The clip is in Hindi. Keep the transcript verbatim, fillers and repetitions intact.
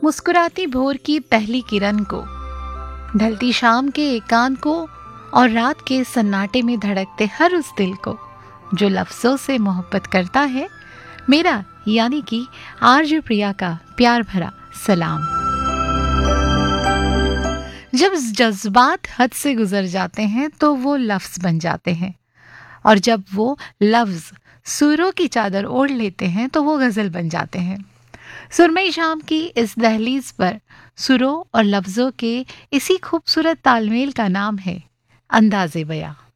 मुस्कुराती भोर की पहली किरण को, ढलती शाम के एकांत को और रात के सन्नाटे में धड़कते हर उस दिल को जो लफ्जों से मोहब्बत करता है, मेरा यानी कि आरजे प्रिया का प्यार भरा सलाम। जब जज्बात हद से गुजर जाते हैं तो वो लफ्ज बन जाते हैं, और जब वो लफ्ज सुरों की चादर ओढ़ लेते हैं तो वो गजल बन जाते हैं। सुरमई शाम की इस दहलीज पर सुरों और लफ्जों के इसी खूबसूरत तालमेल का नाम है अंदाज़े बयां।